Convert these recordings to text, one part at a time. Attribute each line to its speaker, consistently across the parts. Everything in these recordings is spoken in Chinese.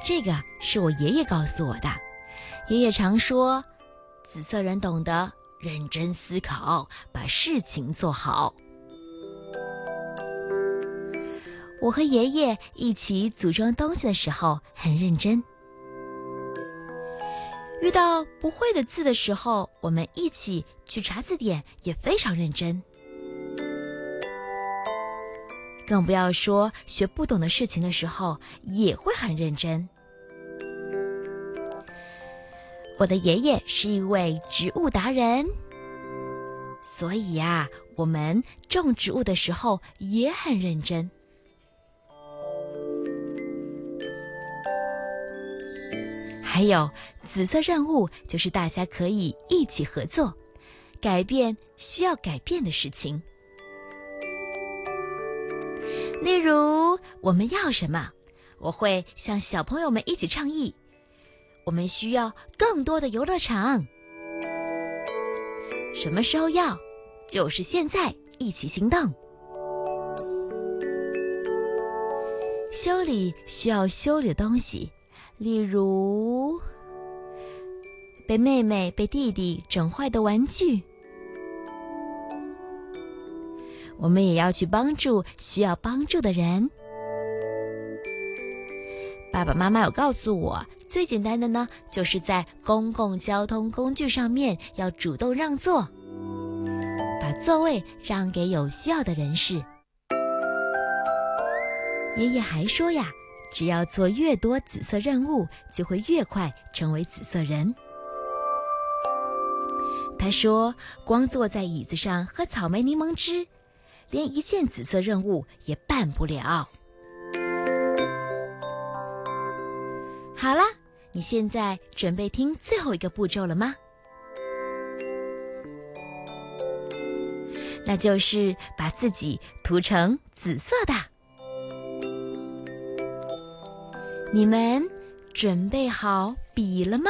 Speaker 1: 这个是我爷爷告诉我的。爷爷常说，紫色人懂得认真思考，把事情做好。我和爷爷一起组装东西的时候很认真，遇到不会的字的时候，我们一起去查字典，也非常认真。更不要说学不懂的事情的时候，也会很认真。我的爷爷是一位植物达人，所以呀，我们种植物的时候也很认真。还有紫色任务，就是大家可以一起合作，改变需要改变的事情。例如，我们要什么？我会向小朋友们一起倡议，我们需要更多的游乐场。什么时候要？就是现在，一起行动。修理需要修理的东西，例如被妹妹、被弟弟整坏的玩具。我们也要去帮助需要帮助的人。爸爸妈妈有告诉我，最简单的呢，就是在公共交通工具上面要主动让座，把座位让给有需要的人士。爷爷还说呀，只要做越多紫色任务，就会越快成为紫色人。他说，光坐在椅子上喝草莓柠檬汁，连一件紫色任务也办不了。好了，你现在准备听最后一个步骤了吗？那就是把自己涂成紫色的。你们准备好笔了吗？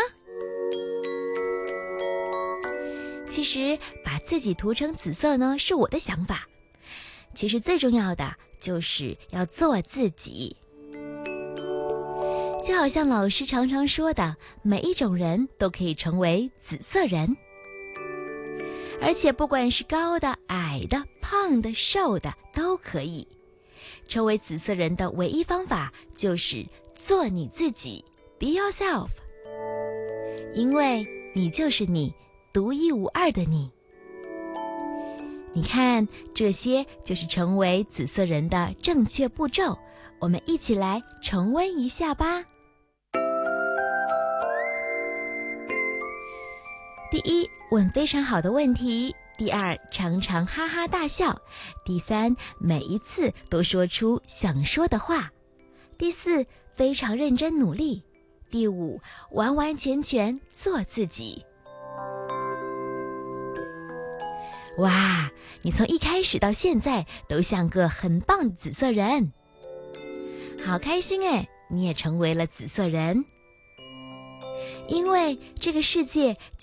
Speaker 1: 其实把自己涂成紫色呢，是我的想法。其实最重要的就是要做自己。就好像老师常常说的，每一种人都可以成为紫色人。而且不管是高的、矮的、胖的、瘦的，都可以。成为紫色人的唯一方法就是做你自己 ，Be yourself。因为你就是你，独一无二的你。你看，这些就是成为紫色人的正确步骤，我们一起来重温一下吧。第一，问非常好的问题；第二，常常哈哈大笑；第三，每一次都说出想说的话；第四，非常认真努力；第五，完完全全做自己。哇，你从一开始到现在都像个很棒的紫色人，好开心哎！你也成为了紫色人，因为这个世界